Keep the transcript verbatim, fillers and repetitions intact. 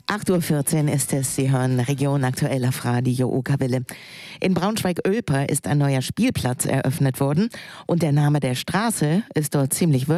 acht Uhr vierzehn ist es. Sie hören Region aktuell auf Radio Okerwelle. In Braunschweig-Ölper ist ein neuer Spielplatz eröffnet worden und der Name der Straße ist dort ziemlich